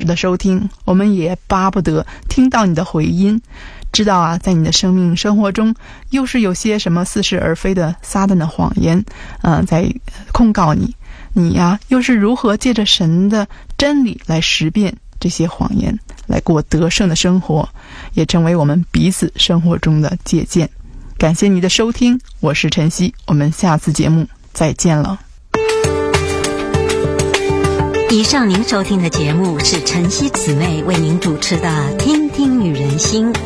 的收听，我们也巴不得听到你的回音，知道啊，在你的生活中又是有些什么似是而非的撒旦的谎言在控告你，你呀又是如何借着神的真理来识辨这些谎言，来过得胜的生活，也成为我们彼此生活中的借鉴。感谢你的收听，我是晨曦，我们下次节目再见了。 以上您收听的节目是晨曦姊妹为您主持的《听听女人心》。